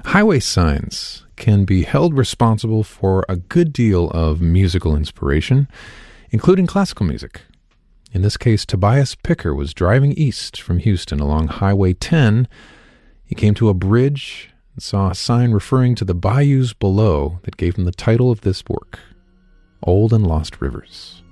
Highway signs can be held responsible for a good deal of musical inspiration, including classical music. In this case, Tobias Picker was driving east from Houston along Highway 10. He came to a bridge and saw a sign referring to the bayous below that gave him the title of this work, Old and Lost Rivers.